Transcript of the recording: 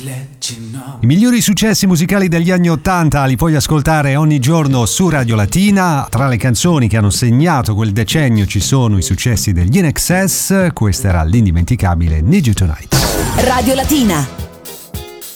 I migliori successi musicali degli anni '80 li puoi ascoltare ogni giorno su Radio Latina. Tra le canzoni che hanno segnato quel decennio ci sono i successi degli INXS. Questa era l'indimenticabile Need You Tonight. Radio Latina.